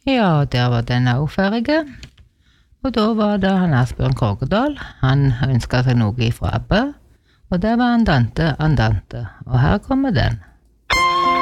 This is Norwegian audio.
Ja, og der var den også ferdig. Og da var det han Asbjørn Korgedal. Han ønsket seg noe ifra ABBA, og det var Andante, Andante. Og her kommer den.